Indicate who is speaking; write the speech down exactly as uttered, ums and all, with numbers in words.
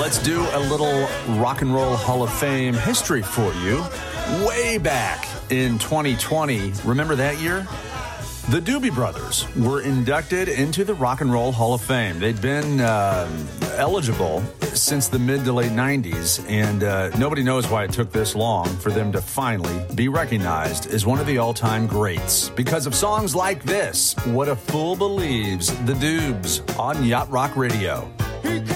Speaker 1: Let's do a little Rock and Roll Hall of Fame history for you. Way back in twenty twenty, remember that year? The Doobie Brothers were inducted into the Rock and Roll Hall of Fame. They'd been uh, eligible since the mid to late nineties, and uh, nobody knows why it took this long for them to finally be recognized as one of the all-time greats because of songs like this, What a Fool Believes, The Doobs, on Yacht Rock Radio.